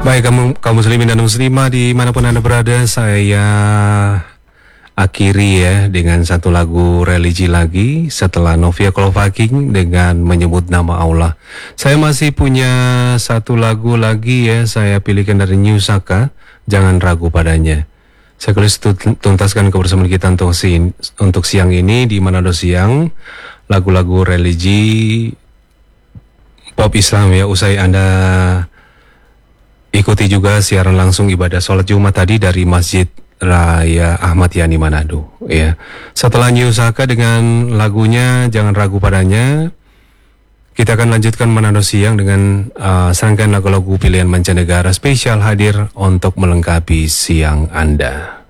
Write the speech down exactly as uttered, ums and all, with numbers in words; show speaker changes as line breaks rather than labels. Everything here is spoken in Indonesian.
Baik, kamu kaum muslimin dan muslimah dimanapun Anda berada, saya akhiri ya dengan satu lagu religi lagi setelah Novia Kolovaking dengan menyebut nama Allah. Saya masih punya satu lagu lagi ya, saya pilihkan dari New Saka, Jangan Ragu Padanya. Saya tulis tuntaskan kebersamaan kita untuk, si, untuk siang ini di Manado Siang, lagu-lagu religi pop Islam ya. Usai Anda ikuti juga siaran langsung ibadah sholat Jumat tadi dari Masjid Raya Ahmad Yani Manado ya. Setelah New Saka dengan lagunya Jangan Ragu Padanya, kita akan lanjutkan Manado Siang dengan uh, serangkaian lagu-lagu pilihan mancanegara spesial hadir untuk melengkapi siang Anda.